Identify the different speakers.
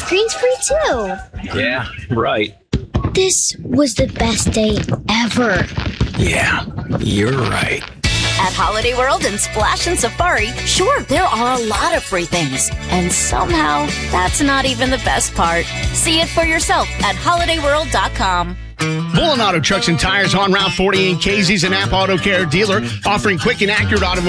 Speaker 1: screen's free too.
Speaker 2: Yeah, right.
Speaker 1: This was the best day ever.
Speaker 2: Yeah, you're right.
Speaker 3: At Holiday World and Splash and Safari, sure, there are a lot of free things. And somehow, that's not even the best part. See it for yourself at holidayworld.com.
Speaker 4: Bullen Auto Trucks and Tires on Route 48. Casey's an App Auto Care dealer offering quick and accurate automotive